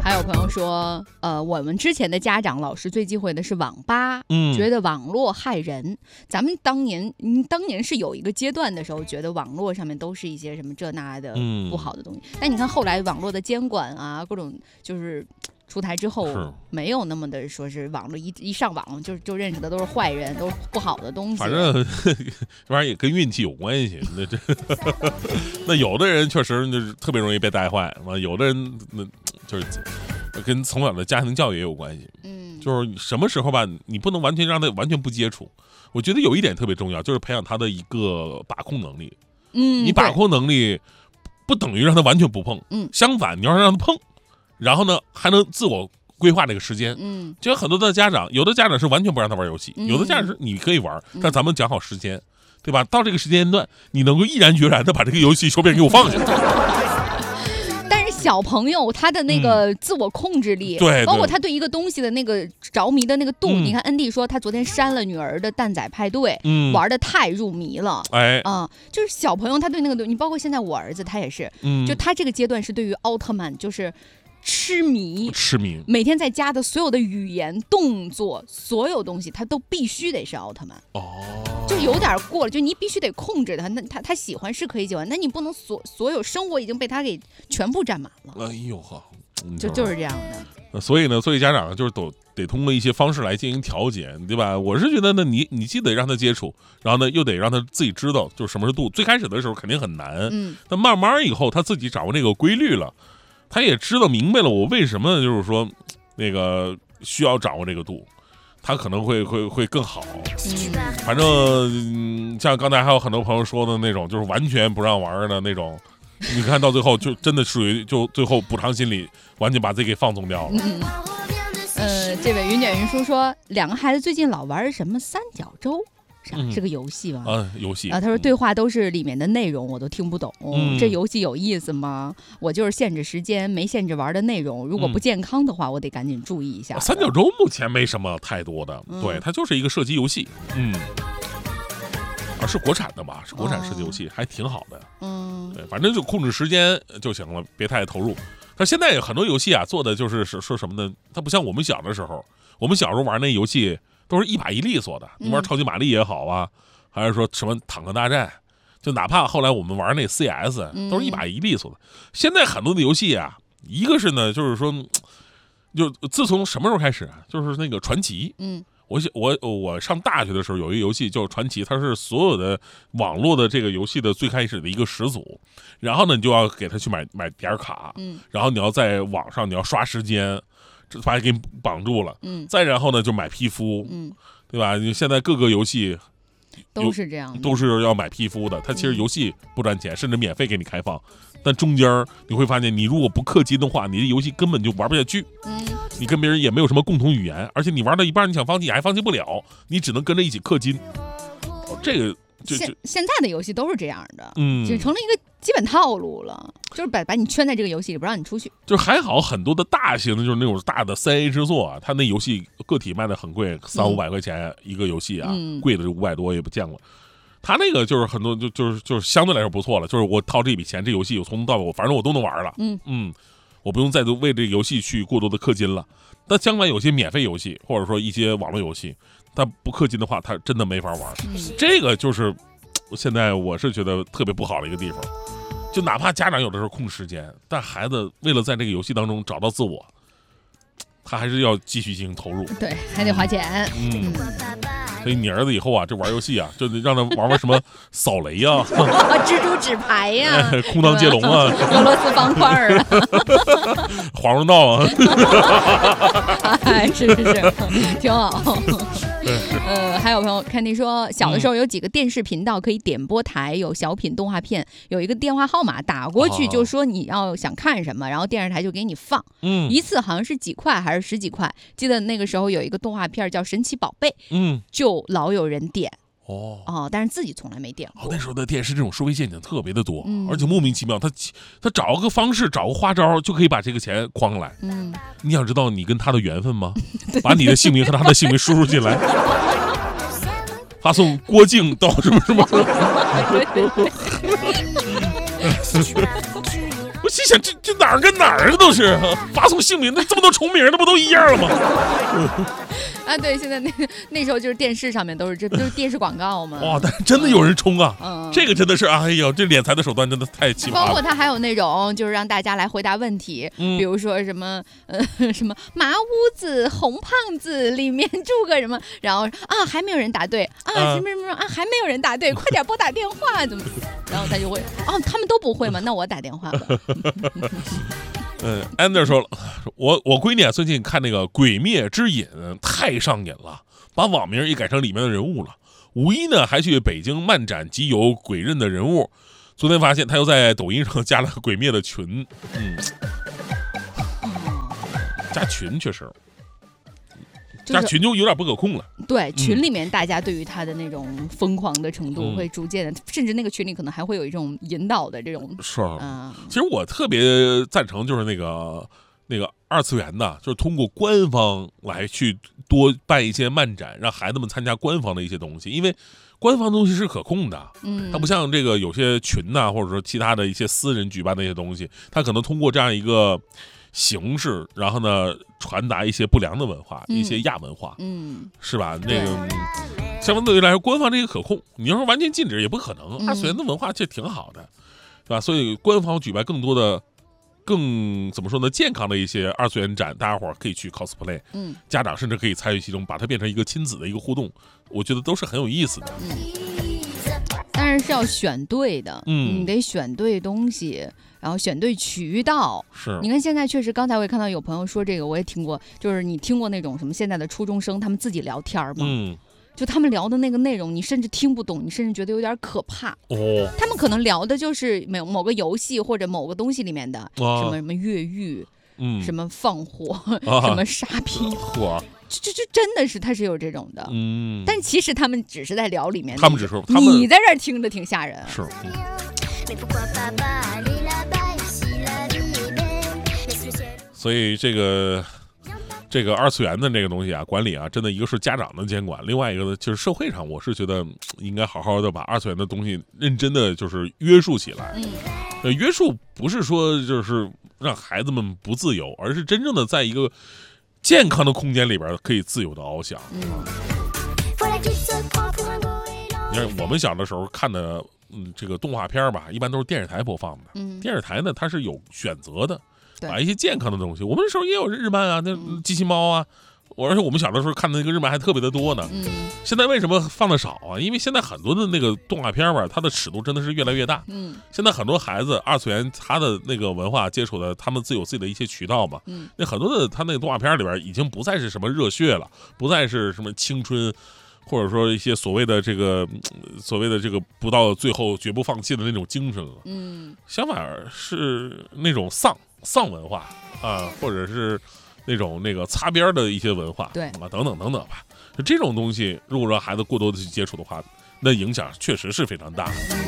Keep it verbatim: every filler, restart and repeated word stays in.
还有朋友说，呃，我们之前的家长老师最忌讳的是网吧， 嗯， 觉得网络害人。咱们当年，嗯，当年是有一个阶段的时候，觉得网络上面都是一些什么这那的不好的东西。嗯、但你看后来网络的监管啊，各种就是出台之后，没有那么的说是网络一一上网就就认识的都是坏人，都是不好的东西。 反正这玩意儿也跟运气有关系。那这那有的人确实就是特别容易被带坏，有的人那就是跟从小的家庭教育也有关系。嗯，就是什么时候吧，你不能完全让他完全不接触。我觉得有一点特别重要，就是培养他的一个把控能力。嗯，你把控能力不等于让他完全不碰。嗯，相反，你要让他碰。然后呢，还能自我规划这个时间。嗯，就有很多的家长，有的家长是完全不让他玩游戏，嗯、有的家长是你可以玩，嗯、但咱们讲好时间，对吧？到这个时间段，你能够毅然决然的把这个游戏手柄给我放下。 但是小朋友他的那个自我控制力，嗯、对，包括他对一个东西的那个着迷的那个度，嗯、你看恩弟说他昨天删了女儿的蛋仔派对，嗯、玩的太入迷了。哎，啊、嗯，就是小朋友他对那个东西，你包括现在我儿子他也是，嗯、就他这个阶段是对于奥特曼就是。痴迷， 痴迷， 每天在家的所有的语言、动作，所有东西，他都必须得是奥特曼。哦，就有点过了，就你必须得控制他。那他他喜欢是可以喜欢，那你不能所所有生活已经被他给全部占满了。 哎呦呵， 就就是这样的。所以呢，作为家长就是都得通过一些方式来进行调节，对吧？我是觉得呢，你你既得让他接触，然后呢又得让他自己知道就是什么是度。最开始的时候肯定很难，嗯，但慢慢以后他自己掌握这个规律了。他也知道明白了我为什么就是说那个需要掌握这个度，他可能会会会更好。嗯、反正、嗯、像刚才还有很多朋友说的那种就是完全不让玩的那种，你看到最后就真的属于就最后补偿心理完全把自己给放纵掉了。 嗯呃，这位云卷云舒说两个孩子最近老玩什么三角洲，嗯、是个游戏吗？ 啊，游戏啊，他说对话都是里面的内容，我都听不懂。嗯、这游戏有意思吗？我就是限制时间，没限制玩的内容。如果不健康的话，嗯、我得赶紧注意一下。 三角洲目前没什么太多的，嗯、对，它就是一个射击游戏。嗯，啊，是国产的吧？是国产射击游戏，哦、还挺好的。嗯，对，反正就控制时间就行了，别太投入。但现在有很多游戏啊，做的就是说什么呢？它不像我们小的时候，我们小时候玩那游戏。都是一把一利索的，你玩超级玛丽也好啊，嗯、还是说什么坦克大战，就哪怕后来我们玩那 C S，嗯、都是一把一利索的。现在很多的游戏啊，一个是呢，就是说，就自从什么时候开始啊，就是那个传奇，嗯，我我我上大学的时候有一个游戏叫传奇，它是所有的网络的这个游戏的最开始的一个始祖，然后呢，你就要给他去买买点卡，嗯，然后你要在网上你要刷时间。这把给你绑住了，嗯，再然后呢就买皮肤，嗯，对吧？你现在各个游戏都是这样的， 都是要买皮肤的。它其实游戏不赚钱，嗯、甚至免费给你开放，但中间你会发现，你如果不氪金的话，你的游戏根本就玩不下去，嗯，你跟别人也没有什么共同语言，而且你玩到一半，你想放弃也还放弃不了，你只能跟着一起氪金。哦、这个就现现在的游戏都是这样的，嗯，就成了一个基本套路了，就是把把你圈在这个游戏里，不让你出去。 就是还好，很多的大型的，就是那种大的三 A 制作啊，它那游戏个体卖的很贵，三五百块钱一个游戏啊，嗯、贵的是五百多也不见过。他那个就是很多就就是就是相对来说不错了，就是我掏这笔钱，这游戏我从头到尾，我反正我都能玩了，嗯嗯，我不用再为这个游戏去过多的氪金了。但相反有些免费游戏或者说一些网络游戏，它不氪金的话，它真的没法玩。嗯、这个就是现在我是觉得特别不好的一个地方。就哪怕家长有的时候控时间，但孩子为了在这个游戏当中找到自我，他还是要继续进行投入。 对，还得花钱。 嗯，所以你儿子以后啊，这玩游戏啊，就得让他玩玩什么扫雷呀、 啊、蜘蛛纸牌呀、啊、 哎、空当接龙啊、 俄罗斯方块啊、 华容道啊。 哎，是是是，挺好。呃，还有朋友看你说，小的时候有几个电视频道可以点播台，有小品、动画片，有一个电话号码打过去，就说你要想看什么，然后电视台就给你放。嗯，一次好像是几块还是十几块？记得那个时候有一个动画片叫《神奇宝贝》，嗯，就老有人点。哦哦，但是自己从来没点过。 哦，那时候的电视这种收费陷阱特别的多，嗯、而且莫名其妙，他他找个方式，找个花招，就可以把这个钱诓来。嗯，你想知道你跟他的缘分吗？把你的姓名和他的姓名输入进来，发送郭靖到什么什么。我心想，这这哪儿跟哪儿都是发送姓名，那这么多重名，那不都一样了吗？ 啊，对，现在那那时候就是电视上面都是这，就是电视广告嘛。 哇，但是真的有人冲啊！ 嗯， 这个真的是，哎呦，这敛财的手段真的太奇葩了。 包括他还有那种就是让大家来回答问题， 嗯、 比如说什么呃什么麻屋子红胖子里面住个什么，然后啊还没有人答对啊什么什么啊还没有人答对，快点拨打电话怎么？然后他就会哦他们都不会吗？那我打电话吧。 嗯，安德说了，我我闺女啊最近看那个《鬼灭之刃》太上瘾了，把网名也改成里面的人物了。五一呢还去北京漫展集邮鬼刃的人物，昨天发现他又在抖音上加了个鬼灭的群，嗯，加群确实。加群就有点不可控了。 对，群里面大家对于他的那种疯狂的程度会逐渐的，嗯、甚至那个群里可能还会有一种引导的这种。 是， 嗯， 其实我特别赞成就是那个那个二次元的，就是通过官方来去多办一些漫展，让孩子们参加官方的一些东西，因为官方东西是可控的， 嗯， 它不像这个有些群呐、啊，或者说其他的一些私人举办的一些东西，它可能通过这样一个形式，然后呢传达一些不良的文化，嗯、一些亚文化， 嗯， 是吧？那个相对于来说，官方这个可控，你要说完全禁止也不可能。二次元的文化其实挺好的，是吧？所以官方举办更多的、更怎么说呢，健康的一些二次元展，大家伙可以去 cosplay， 嗯，家长甚至可以参与其中，把它变成一个亲子的一个互动，我觉得都是很有意思的。 嗯，但是是要选对的， 嗯， 你得选对东西。然后选对渠道， 是你看现在确实，刚才我也看到有朋友说这个，我也听过，就是你听过那种什么现在的初中生他们自己聊天吗？ 嗯， 就他们聊的那个内容，你甚至听不懂，你甚至觉得有点可怕。 哦， 他们可能聊的就是某某个游戏或者某个东西里面的、啊、什么什么越狱，嗯，什么放火，啊、什么沙皮， 嚯， 这这这真的是他是有这种的， 嗯， 但其实他们只是在聊里面， 他们只是你在这儿听着挺吓人， 是。嗯所以这个这个二次元的这个东西啊，管理啊，真的一个是家长的监管，另外一个呢就是社会上，我是觉得应该好好的把二次元的东西认真的就是约束起来。嗯，约束不是说就是让孩子们不自由，而是真正的在一个健康的空间里边可以自由的翱翔。嗯，你看我们小的时候看的，嗯，这个动画片吧，一般都是电视台播放的。嗯，电视台呢它是有选择的。把一些健康的东西，我们那时候也有日漫啊，那机器猫啊，我而且我们小的时候看的那个日漫还特别的多呢。嗯，现在为什么放的少啊？因为现在很多的那个动画片吧，它的尺度真的是越来越大。嗯，现在很多孩子二次元他的那个文化接触的，他们自有自己的一些渠道嘛。嗯，那很多的他那个动画片里边已经不再是什么热血了，不再是什么青春。或者说一些所谓的这个所谓的这个不到最后绝不放弃的那种精神了，嗯，相反是那种丧丧文化啊，或者是那种那个擦边的一些文化， 对啊，等等等等吧。这种东西如果让孩子过多的去接触的话，那影响确实是非常大的。